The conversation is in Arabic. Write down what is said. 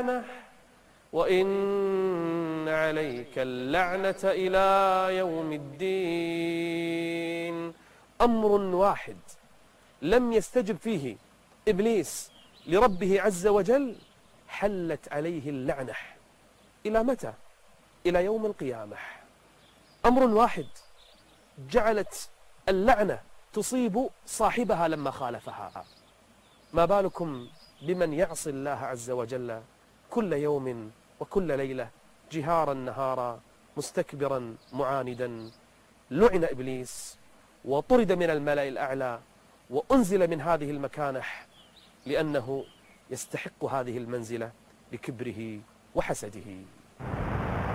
وإن عليك اللعنة إلى يوم الدين. أمر واحد لم يستجب فيه إبليس لربه عز وجل حلت عليه اللعنة. إلى متى؟ إلى يوم القيامة. أمر واحد جعلت اللعنة تصيب صاحبها لما خالفها، ما بالكم بمن يعصي الله عز وجل كل يوم وكل ليلة جهارا نهارا مستكبرا معاندا. لعن إبليس وطرد من الملأ الأعلى وأنزل من هذه المكانة لأنه يستحق هذه المنزلة بكبره وحسده.